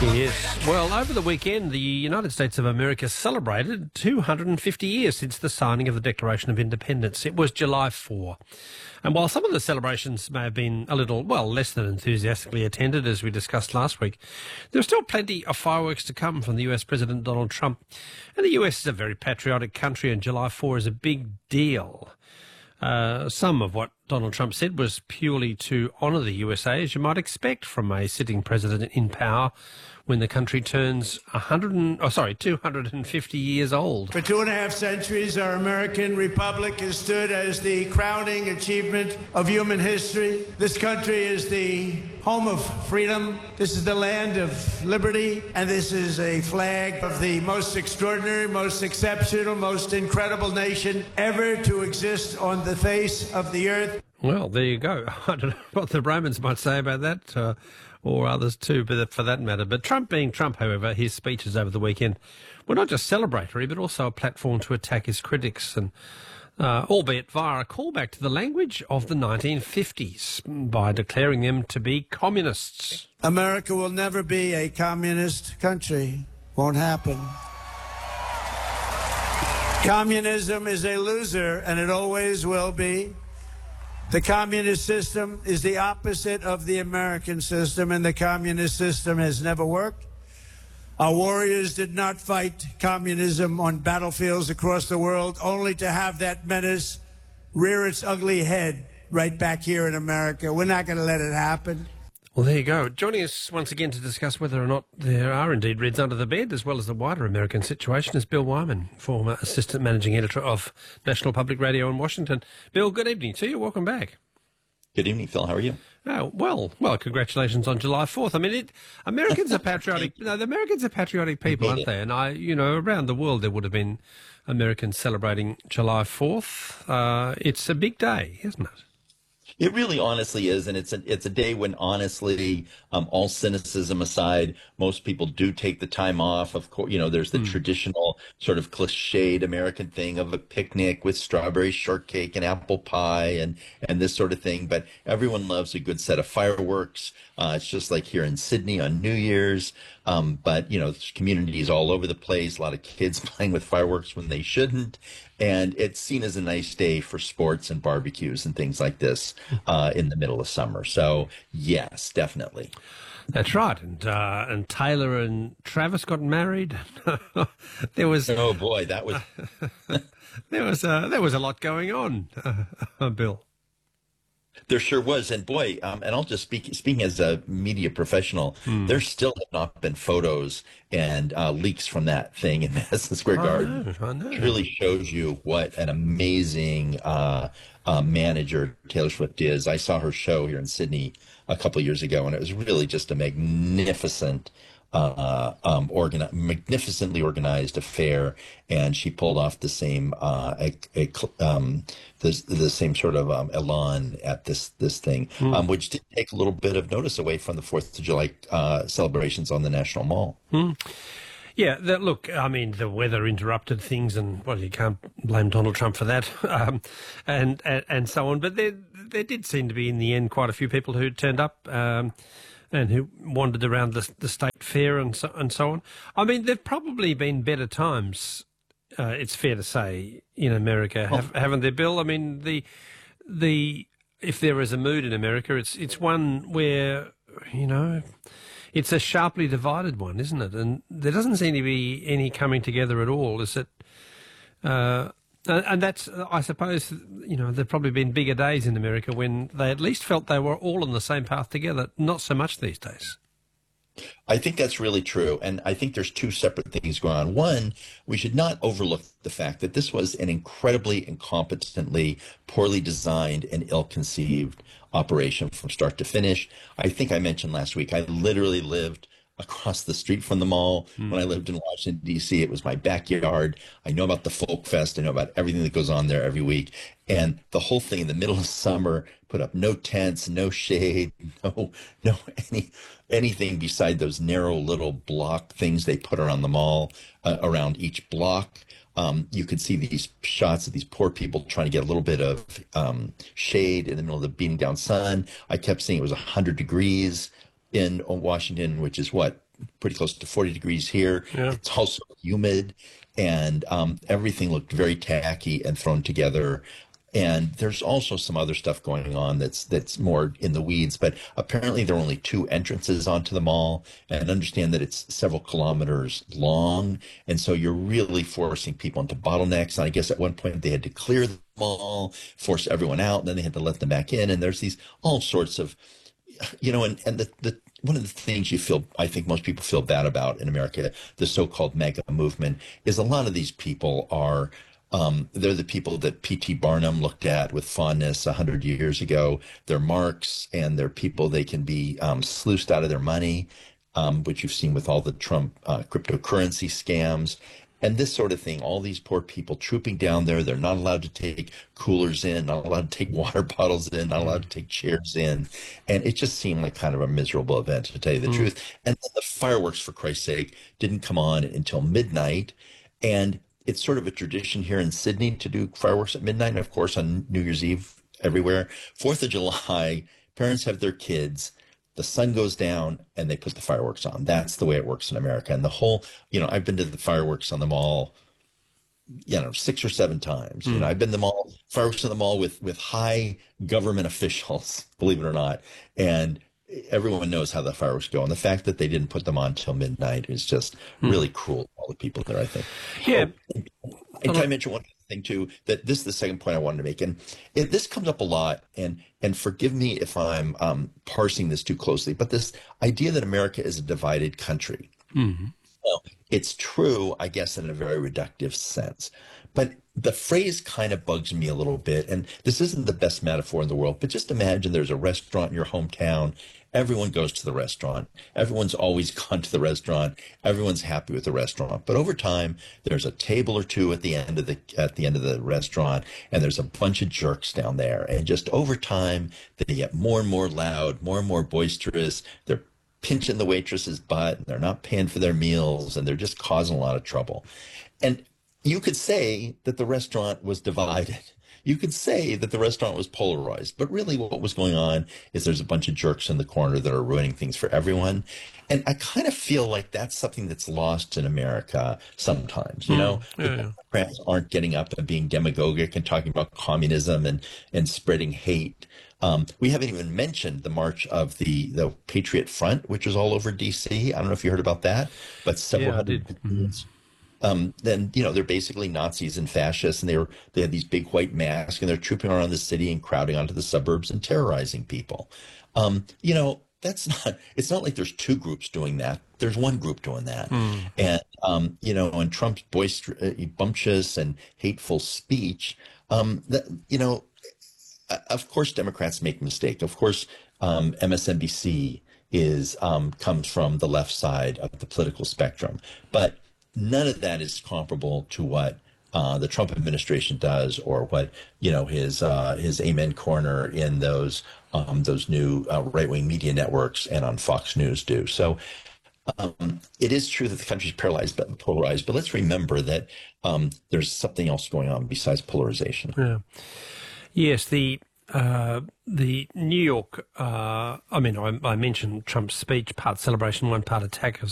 Yes. Well, over the weekend, the United States of America celebrated 250 years since the signing of the Declaration of Independence. It was July 4. And while some of the celebrations may have been a little, less than enthusiastically attended, as we discussed last week, there are still plenty of fireworks to come from the US President Donald Trump. And the US is a very patriotic country, and July 4 is a big deal. Some of what Donald Trump said was purely to honour the USA, as you might expect from a sitting president in power when the country turns 250 years old. For 2.5 centuries, our American republic has stood as the crowning achievement of human history. This country is the home of freedom. This is the land of liberty. And this is a flag of the most extraordinary, most exceptional, most incredible nation ever to exist on the face of the earth. Well, there you go. I don't know what the Romans might say about that, or others too, but for that matter. But Trump being Trump, however, his speeches over the weekend were not just celebratory, but also a platform to attack his critics, and albeit via a callback to the language of the 1950s by declaring them to be communists. America will never be a communist country. Won't happen. Communism is a loser, and it always will be. The communist system is the opposite of the American system, and the communist system has never worked. Our warriors did not fight communism on battlefields across the world, only to have that menace rear its ugly head right back here in America. We're not going to let it happen. Well, there you go. Joining us once again to discuss whether or not there are indeed Reds under the bed, as well as the wider American situation, is Bill Wyman, former Assistant Managing Editor of National Public Radio in Washington. Bill, good evening to you. Welcome back. Good evening, Phil. How are you? Oh, well, congratulations on July 4th. I mean, Americans are patriotic. The Americans are patriotic people, aren't they? And around the world there would have been Americans celebrating July 4th. It's a big day, isn't it? It really honestly is, and it's a day when honestly, all cynicism aside, most people do take the time off. Of course, there's the traditional sort of cliched American thing of a picnic with strawberry shortcake and apple pie and this sort of thing. But everyone loves a good set of fireworks. It's just like here in Sydney on New Year's. But there's communities all over the place, a lot of kids playing with fireworks when they shouldn't. And it's seen as a nice day for sports and barbecues and things like this in the middle of summer. So, yes, definitely. That's right. And Taylor and Travis got married. There was oh boy, that was there was a lot going on, Bill. There sure was. And boy, and I'll just speaking as a media professional, there still have not been photos and leaks from that thing in Madison Square Garden. I know. It really shows you what an amazing manager Taylor Swift is. I saw her show here in Sydney a couple of years ago, and it was really just a magnificently organized affair, and she pulled off the same the same sort of elan at this thing, which did take a little bit of notice away from the 4th of July celebrations on the National Mall. Yeah, the weather interrupted things, and you can't blame Donald Trump for that, and so on. But there did seem to be, in the end, quite a few people who turned up. And who wandered around the state fair and so on. I mean, there've probably been better times, it's fair to say, in America, haven't there, Bill? I mean, if there is a mood in America, it's one where, it's a sharply divided one, isn't it? And there doesn't seem to be any coming together at all, is it? And that's, I suppose, there've probably been bigger days in America when they at least felt they were all on the same path together. Not so much these days. I think that's really true. And I think there's two separate things going on. One, we should not overlook the fact that this was an incredibly incompetently, poorly designed and ill-conceived operation from start to finish. I think I mentioned last week, I literally lived across the street from the mall. When I lived in Washington, D.C., it was my backyard. I know about the Folk Fest. I know about everything that goes on there every week. And the whole thing in the middle of summer, put up no tents, no shade, no anything beside those narrow little block things they put around the mall, around each block. You could see these shots of these poor people trying to get a little bit of shade in the middle of the beating down sun. I kept seeing it was 100 degrees in Washington, which is what, pretty close to 40 degrees here. Yeah. It's also humid, and everything looked very tacky and thrown together. And there's also some other stuff going on that's more in the weeds, but apparently there are only two entrances onto the mall, and understand that it's several kilometers long. And so you're really forcing people into bottlenecks. And I guess at one point they had to clear the mall, force everyone out, and then they had to let them back in. And there's these all sorts of, and the one of the things I think most people feel bad about in America, the so-called MAGA movement, is a lot of these people are, they're the people that P.T. Barnum looked at with fondness 100 years ago. They're marks, and they're people they can be sluiced out of their money, which you've seen with all the Trump cryptocurrency scams. And this sort of thing, all these poor people trooping down there, they're not allowed to take coolers in, not allowed to take water bottles in, not allowed to take chairs in. And it just seemed like kind of a miserable event, to tell you the truth. And then the fireworks, for Christ's sake, didn't come on until midnight. And it's sort of a tradition here in Sydney to do fireworks at midnight. And of course, on New Year's Eve everywhere. 4th of July, parents have their kids. The sun goes down and they put the fireworks on. That's the way it works in America. And the whole, I've been to the fireworks on the mall, 6 or 7 times. I've been to the mall, fireworks on the mall with high government officials, believe it or not. And everyone knows how the fireworks go. And the fact that they didn't put them on till midnight is just really cruel to all the people there, I think. Yeah. And can I mention one thing too, that this is the second point I wanted to make, and this comes up a lot, and forgive me if I'm parsing this too closely, but this idea that America is a divided country. Mm-hmm. Well, it's true, I guess, in a very reductive sense, but the phrase kind of bugs me a little bit, and this isn't the best metaphor in the world, but just imagine there's a restaurant in your hometown. Everyone goes to the restaurant. Everyone's always gone to the restaurant. Everyone's happy with the restaurant. But over time, there's a table or two at the end of the restaurant, and there's a bunch of jerks down there. And just over time, they get more and more loud, more and more boisterous. They're pinching the waitress's butt, and they're not paying for their meals, and they're just causing a lot of trouble. And you could say that the restaurant was divided. You could say that the restaurant was polarized, but really what was going on is there's a bunch of jerks in the corner that are ruining things for everyone. And I kind of feel like that's something that's lost in America sometimes. The Democrats aren't getting up and being demagogic and talking about communism and spreading hate. We haven't even mentioned the march of the Patriot Front, which is all over D.C. I don't know if you heard about that, but several hundred. Then they're basically Nazis and fascists, and they had these big white masks, and they're trooping around the city and crowding onto the suburbs and terrorizing people. It's not like there's two groups doing that. There's one group doing that. And and Trump's bumptious and hateful speech, of course Democrats make a mistake. Of course, MSNBC comes from the left side of the political spectrum, but none of that is comparable to what the Trump administration does, or what his Amen Corner in those new right-wing media networks and on Fox News do. So it is true that the country is polarized, but let's remember that there's something else going on besides polarization. Yeah. Yes, the New York. I mentioned Trump's speech, part celebration, one part attack.